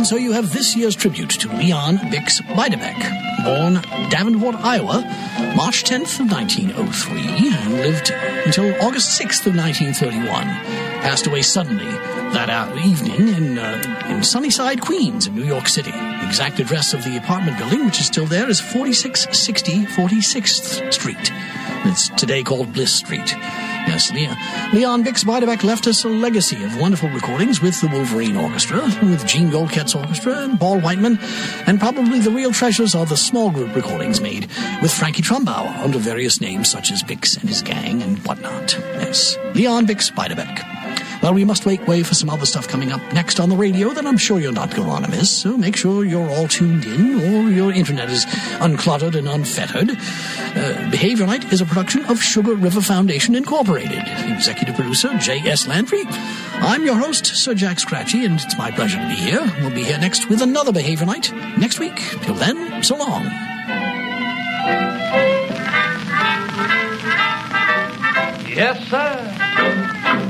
And so you have this year's tribute to Leon Bix Beiderbecke, born Davenport, Iowa, March 10th of 1903, and lived until August 6th of 1931. Passed away suddenly that evening in Sunnyside, Queens, in New York City. The exact address of the apartment building, which is still there, is 4660 46th Street. It's today called Bliss Street. Yes, Leon Bix Beiderbecke left us a legacy of wonderful recordings with the Wolverine Orchestra, with Gene Goldket's orchestra and Paul Whiteman, and probably the real treasures are the small group recordings made with Frankie Trumbauer under various names such as Bix and his gang and whatnot. Yes, Leon Bix Beiderbecke. Well, we must make way for some other stuff coming up next on the radio that I'm sure you're not going to want to miss, so make sure you're all tuned in or your internet is uncluttered and unfettered. Behavior Night is a production of Sugar River Foundation Incorporated. Executive producer, J.S. Landry. I'm your host, Sir Jack Scratchy, and it's my pleasure to be here. We'll be here next with another Behavior Night next week. Till then, so long. Yes, sir.